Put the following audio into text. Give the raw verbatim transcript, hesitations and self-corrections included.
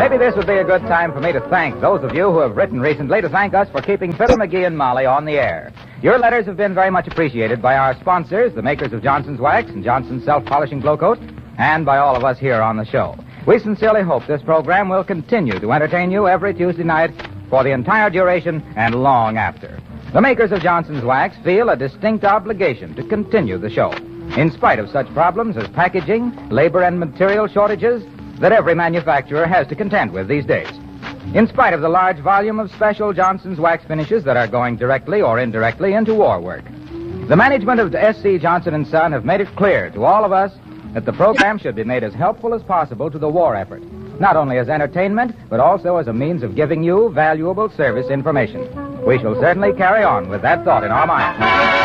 Maybe this would be a good time for me to thank those of you who have written recently to thank us for keeping Fiddler McGee and Molly on the air. Your letters have been very much appreciated by our sponsors, the makers of Johnson's Wax and Johnson's Self-Polishing Glow Coat, and by all of us here on the show. We sincerely hope this program will continue to entertain you every Tuesday night for the entire duration and long after. The makers of Johnson's Wax feel a distinct obligation to continue the show, in spite of such problems as packaging, labor, and material shortages that every manufacturer has to contend with these days. In spite of the large volume of special Johnson's Wax finishes that are going directly or indirectly into war work. The management of S C. Johnson and Son have made it clear to all of us that the program should be made as helpful as possible to the war effort, not only as entertainment, but also as a means of giving you valuable service information. We shall certainly carry on with that thought in our minds.